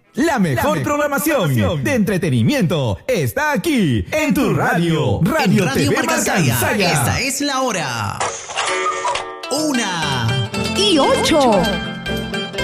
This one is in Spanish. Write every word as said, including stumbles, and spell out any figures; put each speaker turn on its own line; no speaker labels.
La mejor, La mejor programación, programación de entretenimiento está aquí en tu radio. Radio,
Radio
T V
Marcansaya.
Marcansaya.
Esta es la hora. Una
y ocho.